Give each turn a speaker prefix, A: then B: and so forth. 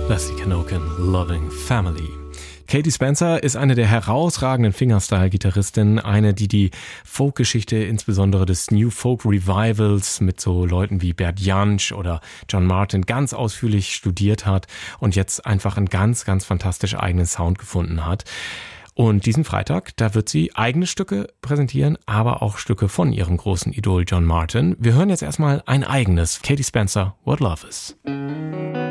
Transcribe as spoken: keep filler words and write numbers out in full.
A: Leslie Knoken, Loving Family. Katie Spencer ist eine der herausragenden Fingerstyle-Gitarristinnen, eine, die die Folkgeschichte insbesondere des New Folk Revivals mit so Leuten wie Bert Jansch oder John Martin ganz ausführlich studiert hat und jetzt einfach einen ganz, ganz fantastisch eigenen Sound gefunden hat. Und diesen Freitag, da wird sie eigene Stücke präsentieren, aber auch Stücke von ihrem großen Idol John Martin. Wir hören jetzt erstmal ein eigenes, Katie Spencer, What Love Is.